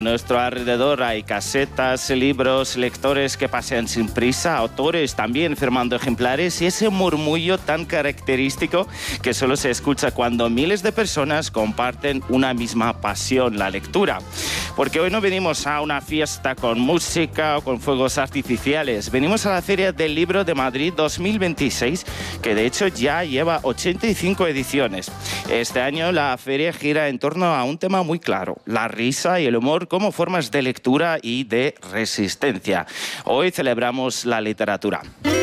Nuestro alrededor hay casetas, libros, lectores que pasean sin prisa, autores también firmando ejemplares y ese murmullo tan característico que solo se escucha cuando miles de personas comparten una misma pasión, la lectura. Porque hoy no venimos a una fiesta con música o con fuegos artificiales, venimos a la Feria del Libro de Madrid 2026, que de hecho ya lleva 85 ediciones. Este año la feria gira en torno a un tema muy claro, la risa y el humor como formas de lectura y de resistencia. Hoy celebramos la literatura.